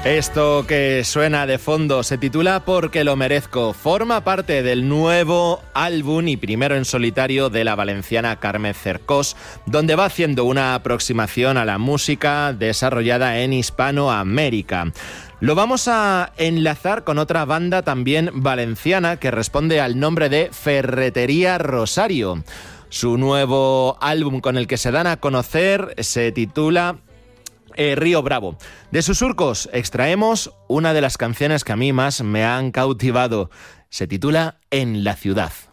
Esto que suena de fondo se titula Porque lo merezco. Forma parte del nuevo álbum y primero en solitario de la valenciana Carme Cercós, donde va haciendo una aproximación a la música desarrollada en Hispanoamérica. Lo vamos a enlazar con otra banda también valenciana que responde al nombre de Ferretería Rosario. Su nuevo álbum con el que se dan a conocer se titula Río Bravo. De sus surcos extraemos una de las canciones que a mí más me han cautivado. Se titula En la ciudad.